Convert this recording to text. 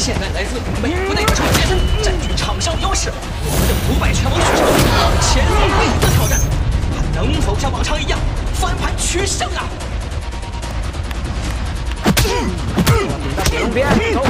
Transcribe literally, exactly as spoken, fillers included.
现在来自美国队的出现，占据场上优势。我们的不败拳王许成前往魏武的挑战，他能否像往常一样翻盘取胜啊？ 顶到铁笼边，走。